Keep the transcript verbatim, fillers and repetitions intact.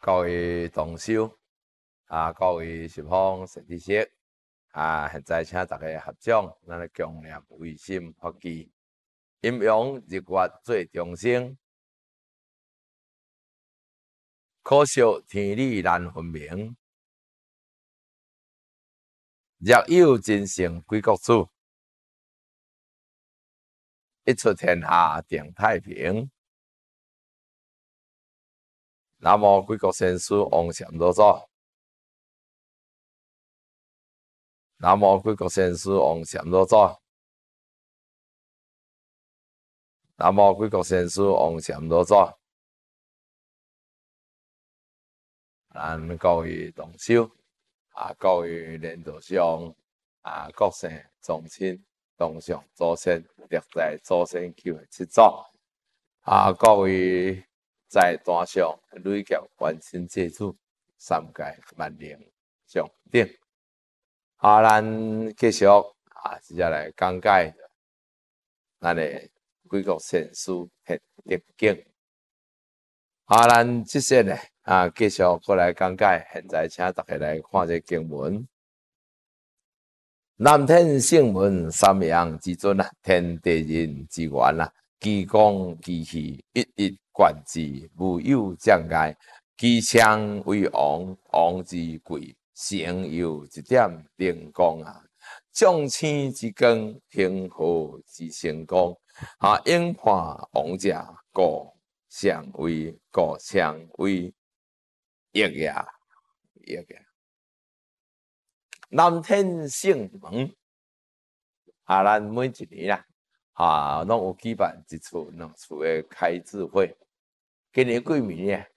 各位同修啊，各位十方善知识啊，现在请大家合掌，咱来共念唯心发起，阴阳日月做众生，可惜天理难分明。若有真圣归国主，一出天下定太平。南无贵国先师王禅老祖，南无贵国先师王禅老祖，南无贵国先师王禅老祖。咱各位同修啊，各位莲道上啊，各省宗亲、同上祖先、历代祖先求的七祖啊，各位在单上累劫完成祭祖，三界万灵上顶。啊，咱继续啊，接下来讲解咱的贵国先师的特经。啊，咱即些呢啊，继续过来讲解。现在请大家来看这经文。南天圣文三阳之尊啊，天地人之源啊，其功其气，一一贯之，无有障碍。其相为王，王之贵，成有一点灵光啊。众星之光，平和之成功啊，应判王者，故相为故相为益呀益呀。南天圣门啊，咱每一年啦啊，拢有举办一次两次的开智会。今年几暝呢？